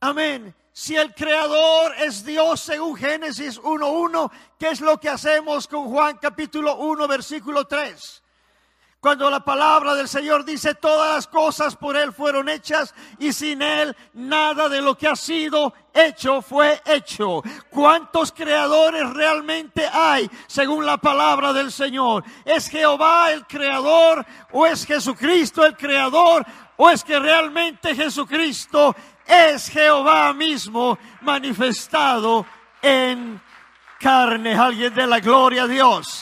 Amén. Si el Creador es Dios según Génesis 1:1, ¿qué es lo que hacemos con Juan capítulo 1 versículo 3? Cuando la palabra del Señor dice: todas las cosas por Él fueron hechas y sin Él nada de lo que ha sido hecho fue hecho. ¿Cuántos creadores realmente hay según la palabra del Señor? ¿Es Jehová el creador o es Jesucristo el creador o es que realmente Jesucristo es Jehová mismo manifestado en carne? Alguien dé la gloria a Dios.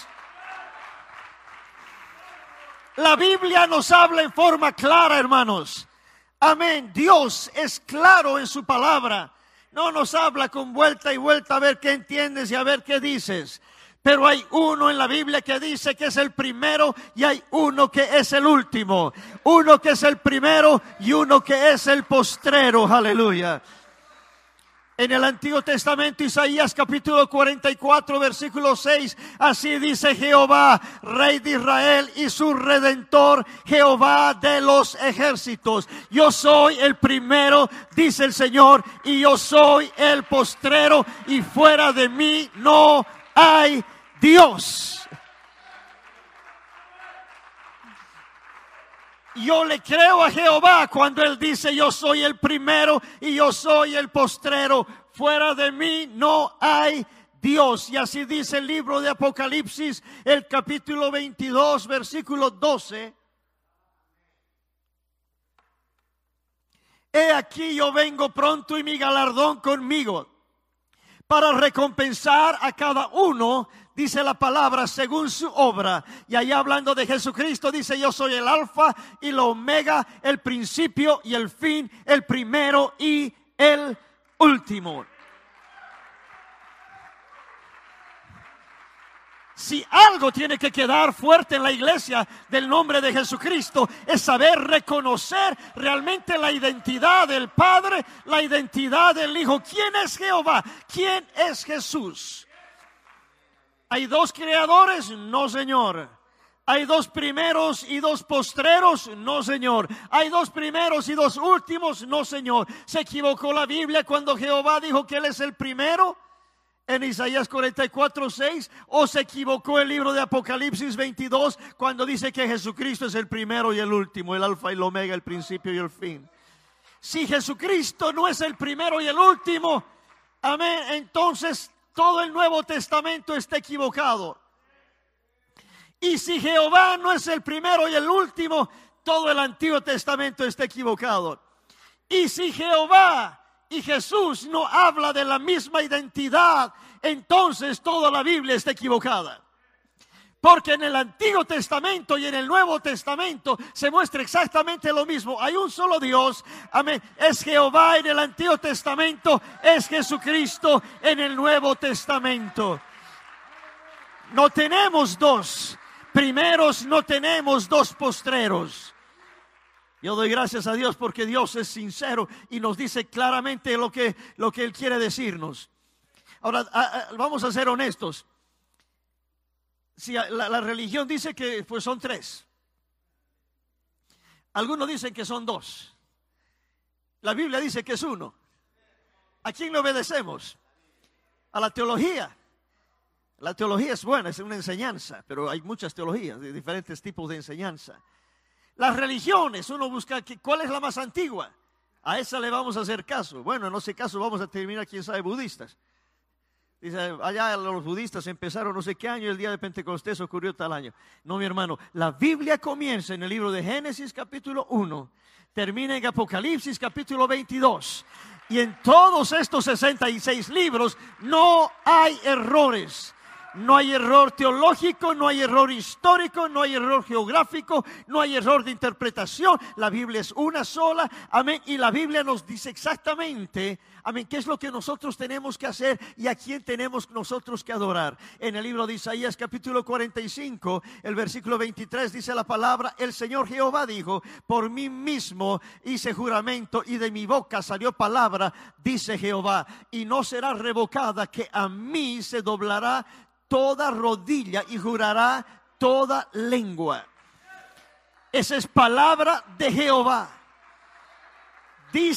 La Biblia nos habla en forma clara, hermanos. Amén. Dios es claro en su palabra. No nos habla con vuelta y vuelta a ver qué entiendes y a ver qué dices. Pero hay uno en la Biblia que dice que es el primero y hay uno que es el último. Uno que es el primero y uno que es el postrero. Aleluya. En el Antiguo Testamento, Isaías capítulo 44, versículo 6, así dice Jehová, Rey de Israel y su Redentor, Jehová de los ejércitos. Yo soy el primero, dice el Señor, y yo soy el postrero, y fuera de mí no hay Dios. Yo le creo a Jehová cuando Él dice: yo soy el primero y yo soy el postrero. Fuera de mí no hay Dios. Y así dice el libro de Apocalipsis, el capítulo 22, versículo 12. He aquí yo vengo pronto y mi galardón conmigo, para recompensar a cada uno, dice la palabra, según su obra. Y allá hablando de Jesucristo dice: yo soy el alfa y la omega, el principio y el fin, el primero y el último. Si algo tiene que quedar fuerte en la iglesia del nombre de Jesucristo, es saber reconocer realmente la identidad del Padre, la identidad del Hijo. ¿Quién es Jehová? ¿Quién es Jesús? ¿Hay dos creadores? No, Señor. ¿Hay dos primeros y dos postreros? No, Señor. ¿Hay dos primeros y dos últimos? No, Señor. ¿Se equivocó la Biblia cuando Jehová dijo que Él es el primero en Isaías 44:6? ¿O se equivocó el libro de Apocalipsis 22 cuando dice que Jesucristo es el primero y el último, el alfa y el omega, el principio y el fin? Si Jesucristo no es el primero y el último, amén, entonces todo el Nuevo Testamento está equivocado. Y si Jehová no es el primero y el último, todo el Antiguo Testamento está equivocado. Y si Jehová y Jesús no habla de la misma identidad, entonces toda la Biblia está equivocada. Porque en el Antiguo Testamento y en el Nuevo Testamento se muestra exactamente lo mismo. Hay un solo Dios, amén. Es Jehová en el Antiguo Testamento, es Jesucristo en el Nuevo Testamento. No tenemos dos primeros, no tenemos dos postreros. Yo doy gracias a Dios porque Dios es sincero y nos dice claramente lo que Él quiere decirnos. Ahora, vamos a ser honestos. Si la religión dice que pues son tres, algunos dicen que son dos. La Biblia dice que es uno. ¿A quién le obedecemos? A la teología. La teología es buena, es una enseñanza, pero hay muchas teologías de diferentes tipos de enseñanza. Las religiones, uno busca cuál es la más antigua. A esa le vamos a hacer caso. Bueno, en ese caso vamos a terminar, quién sabe, budistas. Dice, allá los budistas empezaron no sé qué año, el día de Pentecostés ocurrió tal año. No, mi hermano, la Biblia comienza en el libro de Génesis capítulo 1, termina en Apocalipsis capítulo 22. Y en todos estos 66 libros no hay errores. No hay error teológico, no hay error histórico, no hay error geográfico, no hay error de interpretación. La Biblia es una sola, amén. Y la Biblia nos dice exactamente, amén, qué es lo que nosotros tenemos que hacer y a quién tenemos nosotros que adorar. En el libro de Isaías capítulo 45, el versículo 23 dice la palabra: el Señor Jehová dijo, por mí mismo hice juramento y de mi boca salió palabra, dice Jehová, y no será revocada, que a mí se doblará toda rodilla y jurará toda lengua. Esa es palabra de Jehová.